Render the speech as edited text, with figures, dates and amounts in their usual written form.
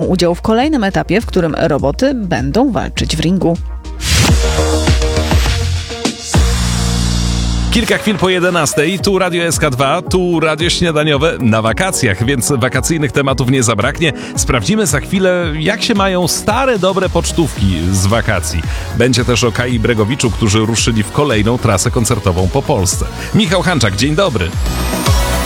udział w kolejnym etapie, w którym roboty będą walczyć w ringu. Kilka chwil po 11:00, tu Radio SK2, tu Radio Śniadaniowe na wakacjach, więc wakacyjnych tematów nie zabraknie. Sprawdzimy za chwilę, jak się mają stare, dobre pocztówki z wakacji. Będzie też o Kai Bregowiczu, którzy ruszyli w kolejną trasę koncertową po Polsce. Michał Hanczak, dzień dobry.